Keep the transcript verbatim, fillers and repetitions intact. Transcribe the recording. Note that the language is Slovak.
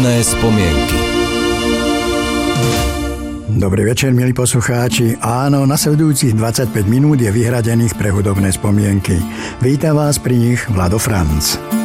spomienky. Dobrý večer, milí poslucháči. Áno, nasledujúcich dvadsaťpäť minút je vyhradených pre hudobné spomienky. Vítam vás pri nich Vlado Franc.